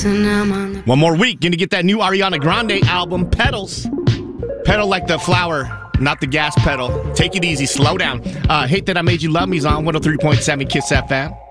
One more week, gonna get that new Ariana Grande album, Petals. Pedal like the flower, not the gas pedal. Take it easy, slow down. Hate That I Made You Love Me's on 103.7 Kiss FM.